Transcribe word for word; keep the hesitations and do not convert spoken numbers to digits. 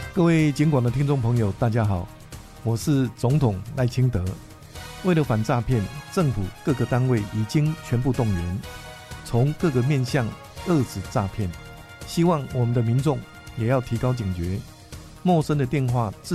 各位警广的听众朋友，大家好，我是总统赖清德。为了反诈骗，政府各个单位已经全部动员，从各个面向遏止诈骗。希望我们的民众也要提高警觉，陌生的电话